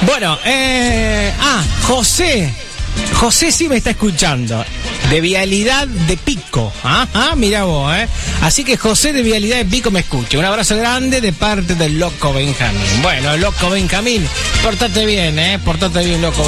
Bueno, José sí me está escuchando. De Vialidad de Pico. Mira vos, Así que José de Vialidad de Pico me escucha. Un abrazo grande de parte del Loco Benjamín. Bueno, Loco Benjamín, portate bien, portate bien, Loco Benjamín.